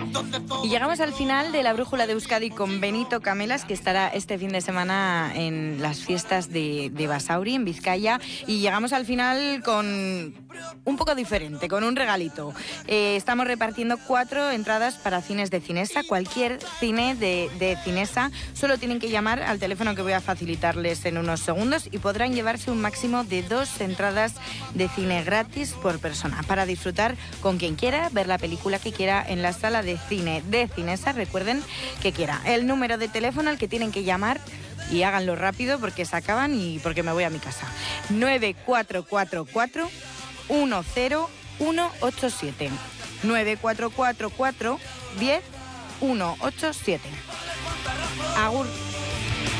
Y llegamos al final de la Brújula de Euskadi con Benito Camelas, que estará este fin de semana en las fiestas de Basauri, en Vizcaya. Y llegamos al final con un poco diferente, con un regalito. Estamos repartiendo 4 entradas para cines de Cinesa. Cualquier cine de Cinesa, solo tienen que llamar al teléfono que voy a facilitarles en unos segundos y podrán llevarse un máximo de 2 entradas de cine gratis por persona para disfrutar con quien quiera, ver la película que quiera en la sala de cine de Cinesa. Recuerden que quiera el número de teléfono al que tienen que llamar, y háganlo rápido porque se acaban y porque me voy a mi casa. 9444 10187. 9444 10 187. Agur.